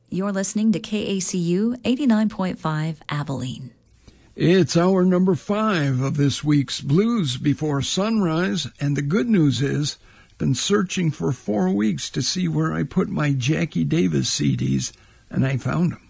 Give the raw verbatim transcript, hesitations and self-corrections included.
You're listening to K A C U eighty-nine point five Abilene. It's hour number five of this week's Blues Before Sunrise, and the good news is I've been searching for four weeks to see where I put my Jackie Davis C Ds, and I found them.